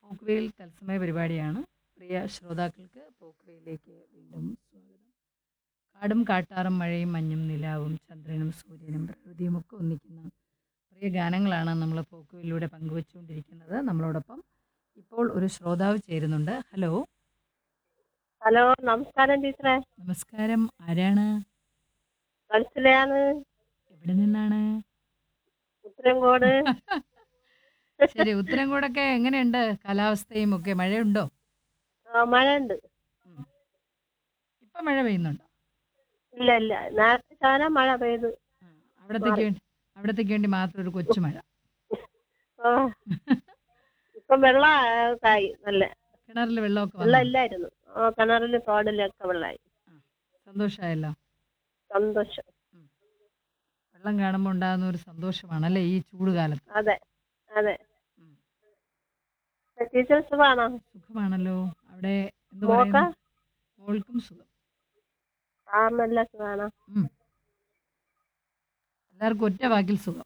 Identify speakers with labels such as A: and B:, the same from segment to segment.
A: പോക്കുവെയിൽ തത്സമയ പരിപാടിയാണ്. പ്രിയ ശ്രോതാക്കൾക്ക് പോക്കുവെയിലേക്ക് വീണ്ടും സ്വാഗതം. കാടും കാട്ടാറും മഴയും മഞ്ഞും നിലാവും ചന്ദ്രനും സൂര്യനും പ്രകൃതിയും ഒക്കെ ഒന്നിക്കുന്ന പ്രിയ ഗാനങ്ങളാണ് നമ്മൾ പോക്കുവെയിലൂടെ പങ്കുവച്ചുകൊണ്ടിരിക്കുന്നത്. നമ്മളോടൊപ്പം ഇപ്പോൾ ഒരു ശ്രോതാവ് ചേരുന്നുണ്ട്. ഹലോ,
B: ഹലോ, നമസ്കാരം ടീച്ചറെ.
A: നമസ്കാരം. ആരാണ്?
B: മനസ്സിലാണ്.
A: എവിടെ നിന്നാണ്?
B: ഉത്തരങ്കോട്.
A: ശരി, ഉത്തരംകോടൊക്കെ എങ്ങനെയുണ്ട് കാലാവസ്ഥയും ഒക്കെ? മഴയുണ്ടോ?
B: മഴയുണ്ട്.
A: ഉം. ഇപ്പം മഴ പെയ്യുന്നുണ്ടോ?
B: ഇല്ല ഇല്ല, നേരത്തെ ശകലം മഴ പെയ്ത്
A: ആ, അവിടത്തേക്ക്
B: മാറി.
A: വേണ്ടി അവിടത്തേക്ക് വേണ്ടി മാത്രം ഒരു കൊച്ചു മഴ.
B: ആ, ഇപ്പം വെള്ളം ആയി നല്ല.
A: കിണറിൽ വെള്ളമൊക്കെ
B: വെള്ളം
A: വന്നോ?
B: ഇല്ലായിരുന്നു. കിണറിലും തോടിലൊക്കെ വെള്ളമായി.
A: ആ, സന്തോഷമായല്ലോ.
B: സന്തോഷം.
A: ഉം. വെള്ളം കാണുമ്പോൾ ഉണ്ടാകുന്ന ഒരു സന്തോഷമാണല്ലേ ഈ ചൂട് കാലത്ത്.
B: അതെ അതെ.
A: ഉം.
B: ടീച്ചർ സുഖമാണോ?
A: സുഖമാണല്ലോ. അവിടെ എന്ത്
B: മോക്ക
A: പറയുന്നു? മോൾക്കും സുഖം.
B: നല്ല സുഖമാണോ?
A: ഉം. എല്ലാവർക്കും ഒറ്റ വാക്കിൽ സുഖം.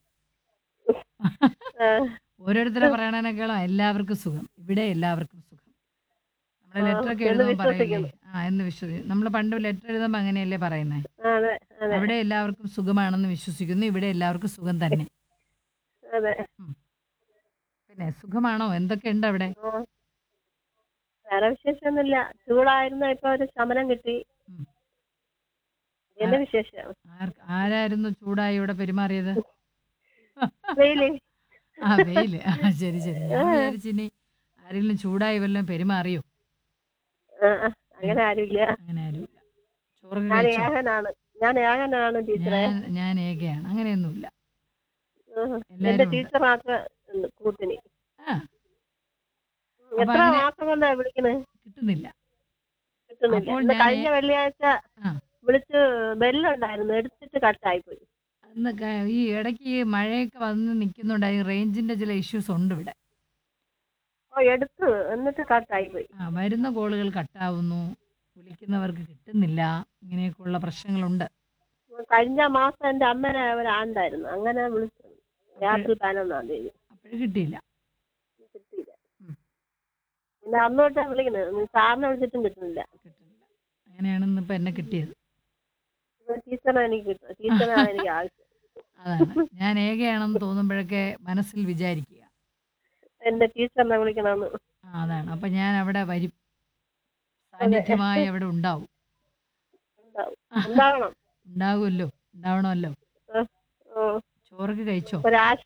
A: ഓരോരുത്തരെ പറയണതിനേക്കാളും എല്ലാവർക്കും സുഖം. ഇവിടെ എല്ലാവർക്കും സുഖം. നമ്മൾ ലെറ്റർ ഒക്കെ
B: എന്ന്
A: എഴുതുമ്പോൾ പറയില്ലേ,
B: വിശ്വസിക്കുന്നു.
A: എന്ന് വിശ്വസിക്കും. നമ്മൾ പണ്ട് ലെറ്റർ എഴുതുമ്പോൾ അങ്ങനെയല്ലേ പറയുന്നത്?
B: അതെ അതെ
A: അവിടെ എല്ലാവർക്കും സുഖമാണെന്ന് വിശ്വസിക്കുന്നു. ഇവിടെ എല്ലാവർക്കും സുഖം തന്നെ.
B: അതെ.
A: ഉം. പിന്നെ സുഖമാണോ? എന്തൊക്കെയുണ്ട് അവിടെ?
B: വേറെ വിശേഷമൊന്നുമില്ല. ചൂടായിരുന്നു, ഇപ്പൊ ഒരു ശമനം കിട്ടി.
A: ഉം.
B: എന്റെ വിശേഷം
A: ആരായിരുന്നു ചൂടായി ഇവിടെ പെരുമാറിയത്?
B: വെയില്.
A: ആ, വെയില്. ആ, ശരി ശരി. ഞാൻ വിചാരിച്ചു ഇനി ആരെങ്കിലും ചൂടായി വല്ലതും പെരുമാറിയോ?
B: അങ്ങനെ ആരുമില്ല.
A: അങ്ങനെ ആരുമില്ല. ചോറൊക്കെ
B: ഞാൻ
A: കഴിച്ചോ?
B: ഏകനാണ്. ഞാൻ ഏകനാണ് ടീച്ചറെ.
A: ഞാൻ ഏകയാണ്. അങ്ങനെയൊന്നുമില്ല.
B: എന്റെ
A: എല്ലാരും ഉണ്ട്.
B: ടീച്ചർ മാത്രം ഉണ്ട് കൂട്ടിന്.
A: ആ, അപ്പൊ
B: എത്ര
A: അങ്ങനെ
B: മാസം കൊണ്ടാ വിളിക്കണേ?
A: കിട്ടുന്നില്ല.
B: കിട്ടുന്നില്ല.
A: അപ്പോൾ
B: ഇന്ന്
A: ഞാൻ
B: കഴിഞ്ഞ വെള്ളിയാഴ്ച
A: ആ,
B: വിളിച്ച് ബെല്ലുണ്ടായിരുന്നു, എടുത്തിട്ട് കട്ടായി പോയി.
A: അന്ന് ഈ ഇടയ്ക്ക് ഈ മഴയൊക്കെ വന്ന് നിൽക്കുന്നുണ്ടായി. റേഞ്ചിന്റെ ചില ഇഷ്യൂസ് ഉണ്ട് ഇവിടെ.
B: എടുത്ത് എന്നിട്ട് കട്ടായി പോയി.
A: ആ, വരുന്ന കോളുകൾ കട്ടാവുന്നു, വിളിക്കുന്നവർക്ക് കിട്ടുന്നില്ല. ഇങ്ങനെയൊക്കെയുള്ള പ്രശ്നങ്ങളുണ്ട്.
B: കഴിഞ്ഞ മാസം എന്റെ അമ്മനെ ഒരാണ്ടായിരുന്നു, അങ്ങനെ വിളിച്ചു.
A: അപ്പോൾ
B: ഏപ്രിൽ 11
A: അപ്പോഴും കിട്ടിയില്ല.
B: കിട്ടിയില്ല.
A: ഉം.
B: പിന്നെ അന്നോട്ടാ വിളിക്കണത്, സാറിനെ വിളിച്ചിട്ടും കിട്ടുന്നില്ല.
A: കിട്ടുന്നില്ല. അങ്ങനെയാണ് ഇന്നിപ്പോൾ എന്നെ കിട്ടിയത്.
B: ടീച്ചറെ എനിക്ക് കിട്ടും, ടീച്ചറാണ് എനിക്ക് ആവശ്യം.
A: അതാണ് ഞാൻ ഏകയാണെന്ന് തോന്നുമ്പോഴൊക്കെ മനസ്സിൽ വിചാരിക്കുക.
B: എന്റെ ടീച്ചറിനെ വിളിക്കണമെന്ന്.
A: ആ, അതാണ്. അപ്പം ഞാൻ അവിടെ വരും,
B: അതെ.
A: സാന്നിധ്യമായി അവിടെ ഉണ്ടാവും.
B: ഉണ്ടാവും. ഉണ്ടാവണം.
A: ഉണ്ടാകുമല്ലോ, ഉണ്ടാവണമല്ലോ.
B: ആ, ആ.
A: ചോറൊക്കെ കഴിച്ചോ?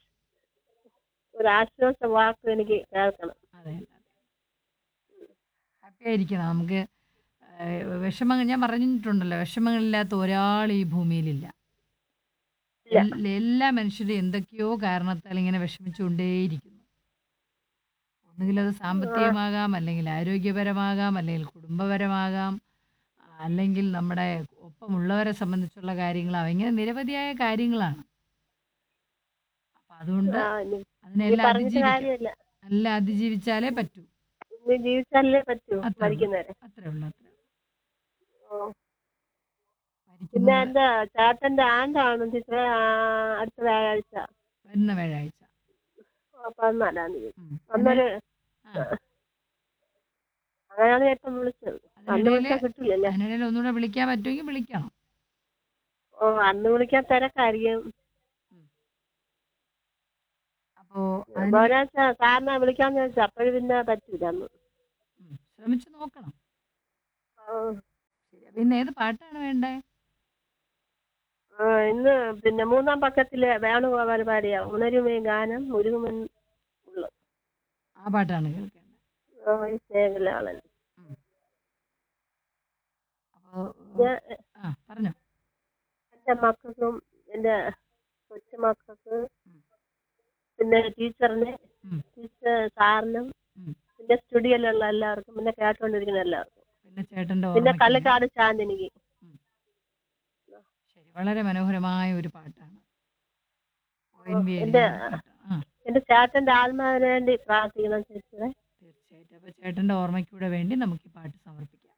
B: ഒരാശ്വാസ വാക്ക് എനിക്ക് കേൾക്കണം.
A: അതെ, ഹാപ്പി ആയിരിക്കണം നമുക്ക്. വിഷമങ്ങൾ ഞാൻ പറഞ്ഞിട്ടുണ്ടല്ലോ, വിഷമങ്ങളില്ലാത്ത ഒരാൾ ഈ ഭൂമിയിലില്ല.
B: ഇല്ല.
A: എല്ലാ മനുഷ്യരും എന്തൊക്കെയോ കാരണത്താൽ ഇങ്ങനെ വിഷമിച്ചുകൊണ്ടേയിരിക്കുന്നു. ഒന്നുകിൽ അത്
B: ആ,
A: സാമ്പത്തികമാകാം, അല്ലെങ്കിൽ ആരോഗ്യപരമാകാം, അല്ലെങ്കിൽ കുടുംബപരമാകാം, അല്ലെങ്കിൽ നമ്മുടെ ഒപ്പമുള്ളവരെ സംബന്ധിച്ചുള്ള കാര്യങ്ങളാവും. ഇങ്ങനെ നിരവധിയായ കാര്യങ്ങളാണ്. അപ്പം അതുകൊണ്ട്
B: ആ, ഇനി
A: അതിനെല്ലാം
B: പറഞ്ഞിട്ട്
A: അതിജീവിക്കണം.
B: കാര്യമില്ല.
A: എല്ലാം അതിജീവിച്ചാലേ പറ്റൂ.
B: ഇനി ജീവിച്ചാലേ പറ്റൂ
A: അത്രേ ഉള്ളൂ,
B: മരിക്കുന്നവരെ.
A: അത്രേ ഉള്ളൂ, അത്രേ ഉള്ളൂ.
B: ഓ. പിന്നെ
A: മരിക്കുന്നത്
B: എന്റെ ചേട്ടന്റെ ആണ്ടാണ് ടീച്ചറെ, അടുത്ത വ്യാഴാഴ്ച.
A: വരുന്ന വ്യാഴാഴ്ച.
B: 14
A: ഉം.
B: അന്നൊരു
A: ആ,
B: അങ്ങനെയാണ് ഞാൻ ഇപ്പം വിളിച്ചത്. അന്ന്
A: അതിനിടയിൽ
B: വിളിച്ചാൽ കിട്ടില്ലല്ലേ?
A: അതിനിടയിൽ ഒന്നുകൂടെ വിളിക്കാൻ പറ്റുമെങ്കിൽ വിളിക്കണം.
B: അന്ന് വിളിക്കാൻ തിരക്കായിരിക്കും.
A: അപ്പോൾ അതിന്
B: ഒരാഴ്ച സാറിനെ വിളിക്കാന്ന് വെച്ചാൽ അപ്പോഴും പിന്നെ പറ്റൂല അന്ന്.
A: ശ്രമിച്ചു നോക്കണം.
B: ആ,
A: ശരി, അപ്പം ഇന്ന് ഏത് പാട്ടാണ് വേണ്ടേ?
B: ഇന്ന് പിന്നെ 3-ാം പക്കത്തിലെ വേണുഗോപാൽ പാടിയ ഉണരുമേ ഗാനം ഉരുകുമൻ ഉള്ളു.
A: ആ പാട്ടാണ് കേൾക്കേണ്ടത്.
B: ഈ സ്നേഹലാളൻ.
A: ഉം. അപ്പോൾ
B: ഞാൻ
A: പറഞ്ഞോ.
B: എൻ്റെ മക്കൾക്കും എൻ്റെ കൊച്ചുമക്കൾക്ക്,
A: ഉം.
B: പിന്നെ ടീച്ചറിന്,
A: ഉം.
B: ടീച്ചർ സാറിനും,
A: ഉം.
B: പിന്നെ സ്റ്റുഡിയോയിലുള്ള എല്ലാവർക്കും, പിന്നെ കേട്ടോണ്ടിരിക്കുന്ന എല്ലാവർക്കും,
A: പിന്നെ ചേട്ടൻ്റെ
B: പിന്നെ
A: ഓർമ്മയ്ക്ക് വേണ്ടി.
B: കള്ളിക്കാട് ചാന്ദിനിക്ക്.
A: ഉം. ശരി, വളരെ മനോഹരമായ ഒരു പാട്ടാണ്. ONV
B: എൻ്റെ
A: എഴുതിയ ഒരു പാട്ട്. ആ,
B: എൻ്റെ ചേട്ടൻ്റെ ആത്മാവിന് വേണ്ടി പ്രാർത്ഥിക്കണം ടീച്ചറെ.
A: തീർച്ചയായിട്ടും. അപ്പോൾ ചേട്ടൻ്റെ ഓർമ്മയ്ക്കൂടെ വേണ്ടി നമുക്ക് ഈ പാട്ട് സമർപ്പിക്കാം.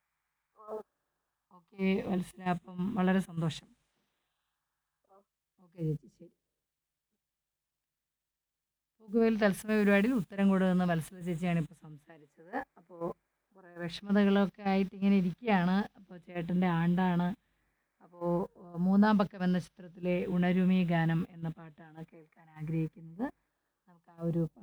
A: ഓക്കെ വത്സല, അപ്പം വളരെ സന്തോഷം. ഓക്കെ ചേച്ചി, ശരി. പോക്കുവെയിൽ തത്സമയ പരിപാടിയിൽ ഉത്തരം കൊടുക്കുന്ന വത്സല ചേച്ചിയാണ് ഇപ്പോൾ സംസാരിച്ചത്. അപ്പോൾ കുറേ വിഷമതകളൊക്കെ ആയിട്ട് ഇങ്ങനെ ഇരിക്കുകയാണ്. അപ്പോൾ ചേട്ടൻ്റെ ആണ്ടാണ്. അപ്പോൾ മൂന്നാം പക്കം എന്ന ചിത്രത്തിലെ ഉണരുമീ ഗാനം എന്ന പാട്ടാണ് കേൾക്കാൻ ആഗ്രഹിക്കുന്നത്. നമുക്ക് ആ ഒരു